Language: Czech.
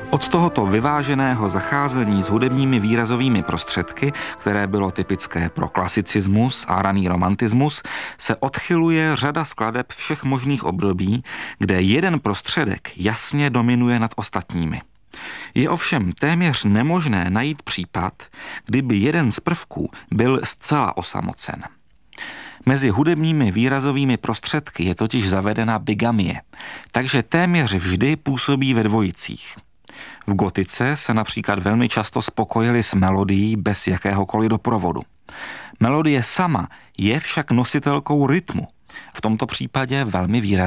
Od tohoto vyváženého zacházení s hudebními výrazovými prostředky, které bylo typické pro klasicismus a raný romantismus, se odchyluje řada skladeb všech možných období, kde jeden prostředek jasně dominuje nad ostatními. Je ovšem téměř nemožné najít případ, kdyby jeden z prvků byl zcela osamocen. Mezi hudebními výrazovými prostředky je totiž zavedena bigamie, takže téměř vždy působí ve dvojicích. V gotice se například velmi často spokojili s melodií bez jakéhokoliv doprovodu. Melodie sama je však nositelkou rytmu, v tomto případě velmi výrazný.